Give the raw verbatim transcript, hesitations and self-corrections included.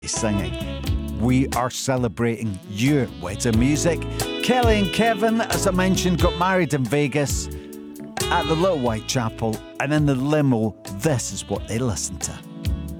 singing. We are celebrating your wedding music. Kelly and Kevin, as I mentioned, got married in Vegas at the Little White Chapel, and in the limo, this is what they listened to.